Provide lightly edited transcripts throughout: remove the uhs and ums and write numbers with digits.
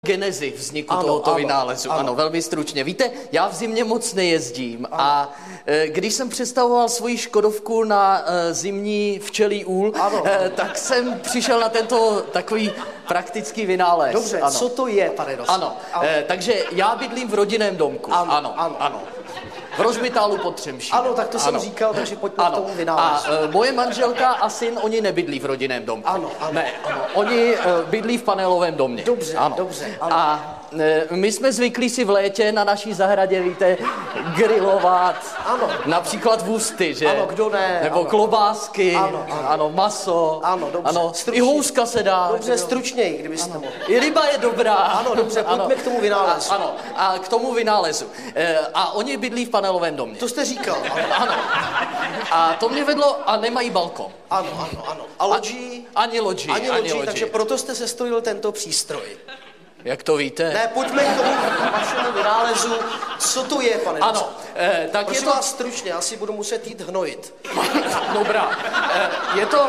genezi vzniku tohoto vynálezu. Ano, velmi stručně. Víte, já v zimě moc nejezdím a když jsem přestavoval svoji Škodovku na zimní včelí úl, tak jsem přišel na tento takový praktický vynález. Dobře, ano. Co to je, pane Rossi? Ano, takže já bydlím v rodinném domku. Ano. V Rožmitálu pod Třemšínem. Ano, tak to jsem říkal, takže pojďme k tomu vynálezu. A moje manželka a syn, oni nebydlí v rodinném domku. Ano. Ne, oni bydlí v panelovém domě. Dobře. A my jsme zvyklí si v létě na naší zahradě, víte, grilovat. Ano. Například vůsty, že? Ano, kdo ne? Nebo klobásky. Ano, maso. Ano, dobře. Ano, i houska se dá. Dobře, stručněji, kdybyste mohli. I ryba je dobrá. Ano, dobře, pojďme k tomu vynálezu. Ano, a k tomu vynálezu. A oni bydlí v panelovém domě. To jste říkal. Ano. A to mě vedlo, a nemají balkon. Ano. A loďí? Ani loďí. Takže proto jste sestrojil tento přístroj. Jak to víte? Ne, pojďme k tomu vašemu vynálezu. Co to je, pane Rossi? Ano, tak prosím je to... vás stručně, já si budu muset jít hnojit. Dobrá. Je to...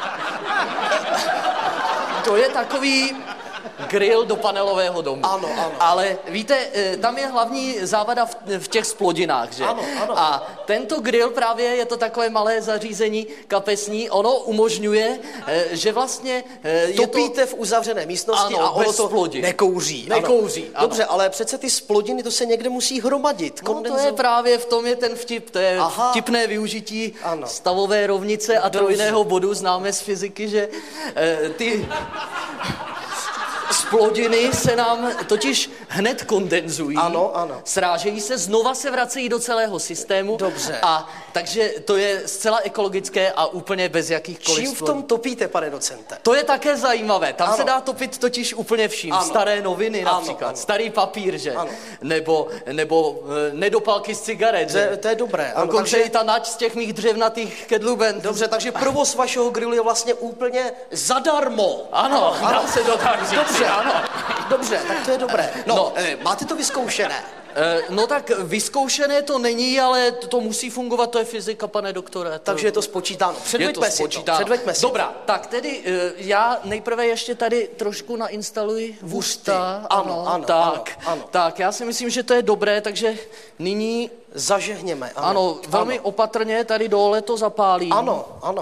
To je takový grill do panelového domu. Ano. Ale víte, tam je hlavní závada v těch splodinách, že? Ano. A tento grill právě je to takové malé zařízení kapesní, ono umožňuje, že vlastně topíte v uzavřené místnosti a ono to nekouří. Nekouří, ano. Dobře, ale přece ty splodiny, to se někde musí hromadit. No to je právě, v tom je ten vtip, to je vtipné využití stavové rovnice a trojného bodu, známe z fyziky, že ty... Splodiny se nám totiž hned kondenzují, srážejí se, znova se vracejí do celého systému. Dobře. A takže to je zcela ekologické a úplně bez jakýchkoliv Čím v tom topíte, pane docente? To je také zajímavé. Tam se dá topit totiž úplně vším. Staré noviny například, starý papír, že? Nebo nedopalky z cigaret. To je dobré. Dokonce i ta nať z těch mých dřevnatých kedluben. Dobře, takže provoz vašeho grilu je vlastně úplně zadarmo. Ano, dá se to tak říct. Dobře, tak to je dobré. Máte to vyzkoušené? No tak vyzkoušené to není, ale to musí fungovat, to je fyzika, pane doktore. Takže je to spočítáno. Předveďme si to. Dobrá, tak tedy já nejprve ještě tady trošku nainstaluji vůsta. Ano. Tak, já si myslím, že to je dobré, takže nyní... Zažehněme. Ano, velmi opatrně tady dole to zapálím. Ano.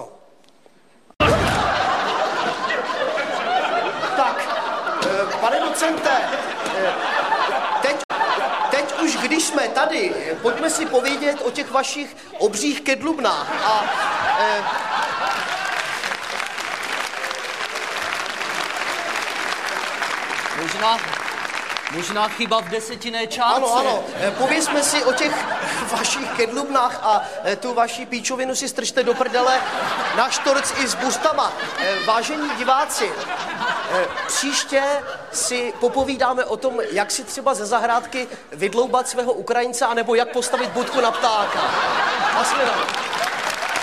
Pane docente, teď už když jsme tady, pojďme si povědět o těch vašich obřích kedlubnách. Možná chyba v desetinné čárce. Ano. Povězme si o těch vašich kedlubnách a tu vaši píčovinu si strčte do prdele na štorc i s bustama. Vážení diváci, příště si popovídáme o tom, jak si třeba ze zahrádky vydloubat svého Ukrajince, anebo jak postavit budku na ptáka. Nasledanou.